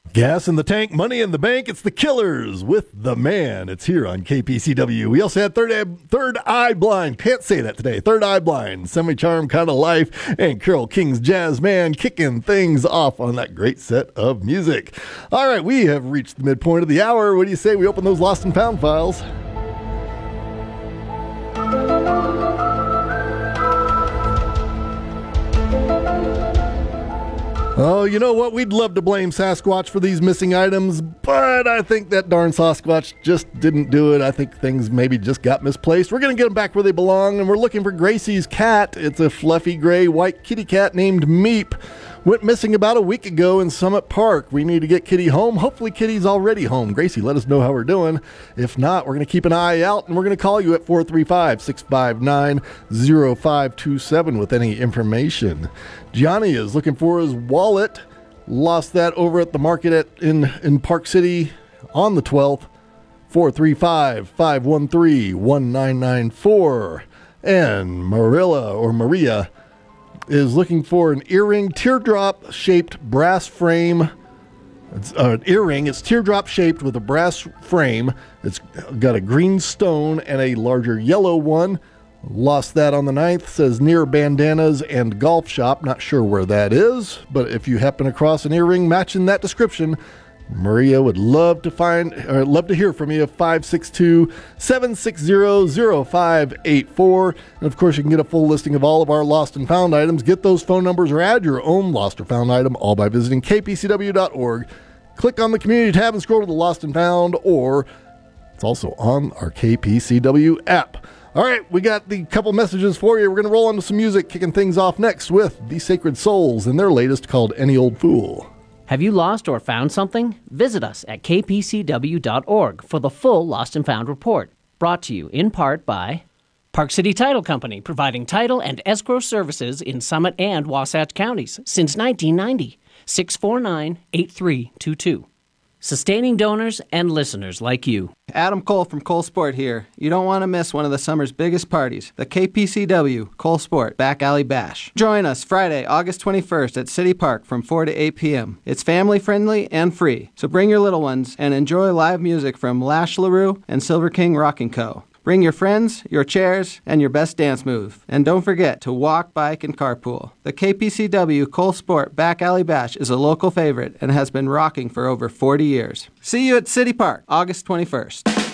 Gas in the tank, money in the bank. It's the Killers with The Man. It's here on KPCW. We also had Third Eye Blind. Can't say that today. Third Eye Blind, Semi-Charm Kind of Life, and Carole King's Jazz Man kicking things off on that great set of music. All right, we have reached the midpoint of the hour. What do you say we open those Lost and Found files? Oh, you know what? We'd love to blame Sasquatch for these missing items, but I think that darn Sasquatch just didn't do it. I think things maybe just got misplaced. We're going to get them back where they belong, and we're looking for Gracie's cat. It's a fluffy gray white kitty cat named Meep. Went missing about a week ago in Summit Park. We need to get Kitty home. Hopefully Kitty's already home. Gracie, let us know how we're doing. If not, we're going to keep an eye out, and we're going to call you at 435-659-0527 with any information. Gianni is looking for his wallet. Lost that over at the market in Park City on the 12th. 435-513-1994. And Maria is looking for an earring, teardrop-shaped brass frame. It's an earring. It's teardrop-shaped with a brass frame. It's got a green stone and a larger yellow one. Lost that on the 9th. Says near Bandanas and Golf Shop. Not sure where that is, but if you happen across an earring matching that description, Maria would love to hear from you. 562-760-0584. And of course, you can get a full listing of all of our lost and found items. Get those phone numbers or add your own lost or found item, all by visiting kpcw.org. Click on the community tab and scroll to the lost and found, or it's also on our KPCW app. All right, we got the couple messages for you. We're going to roll into some music, kicking things off next with The Sacred Souls and their latest called Any Old Fool. Have you lost or found something? Visit us at kpcw.org for the full Lost and Found report. Brought to you in part by Park City Title Company, providing title and escrow services in Summit and Wasatch counties since 1990. 649-8322. Sustaining donors and listeners like you. Adam Cole from Cole Sport here. You don't want to miss one of the summer's biggest parties, the KPCW Cole Sport Back Alley Bash. Join us Friday, August 21st at City Park from 4 to 8 p.m. It's family-friendly and free, so bring your little ones and enjoy live music from Lash LaRue and Silver King Rockin' Co. Bring your friends, your chairs, and your best dance move. And don't forget to walk, bike, and carpool. The KPCW Cole Sport Back Alley Bash is a local favorite and has been rocking for over 40 years. See you at City Park, August 21st.